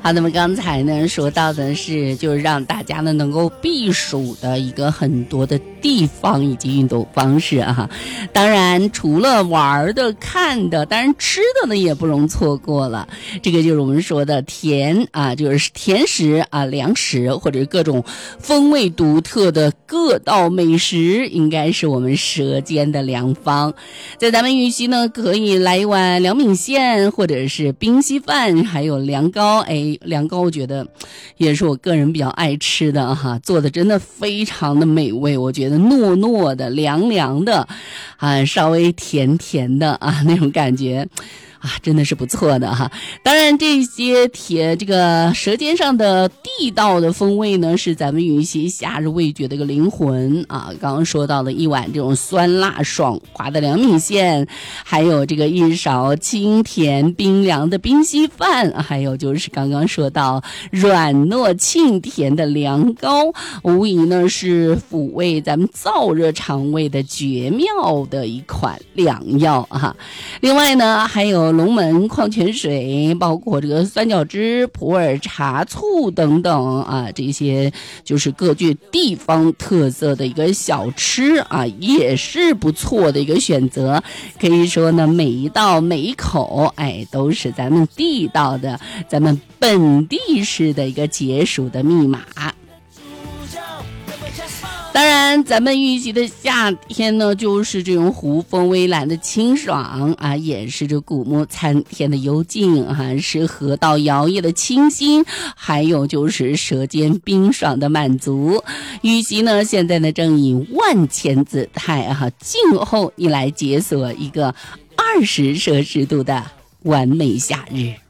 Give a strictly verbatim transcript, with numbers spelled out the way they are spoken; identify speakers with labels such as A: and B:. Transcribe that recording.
A: 好，那么刚才呢说到的是就是让大家呢能够避暑的一个很多的地方以及运动方式啊。当然除了玩的看的，当然吃的呢也不容错过了。这个就是我们说的甜啊，就是甜食啊，粮食或者各种风味独特的各道美食，应该是我们舌尖的良方。在咱们玉溪呢可以来一碗凉米线或者是冰稀饭，还有凉糕。哎，凉糕我觉得也是我个人比较爱吃的哈，做的真的非常的美味，我觉得糯糯的凉凉的啊，稍微甜甜的啊，那种感觉啊，真的是不错的哈。当然这些铁这个舌尖上的地道的风味呢，是咱们玉溪夏日味觉的一个灵魂啊。刚刚说到的一碗这种酸辣爽滑的凉米线，还有这个一勺清甜冰凉的冰稀饭，还有就是刚刚说到软糯沁甜的凉糕，无疑呢是抚慰咱们燥热肠胃的绝妙的一款良药啊。另外呢还有龙门矿泉水，包括这个酸角汁、普洱茶醋等等啊，这些就是各具地方特色的一个小吃啊，也是不错的一个选择。可以说呢，每一道每一口，哎，都是咱们地道的、咱们本地式的一个解暑的密码。当然咱们玉溪的夏天呢，就是这种湖风微澜的清爽啊，也是这古木参天的幽静啊，是河道摇曳的清新，还有就是舌尖冰爽的满足。玉溪呢现在呢正以万千姿态啊，静候你来解锁一个二十摄氏度的完美夏日。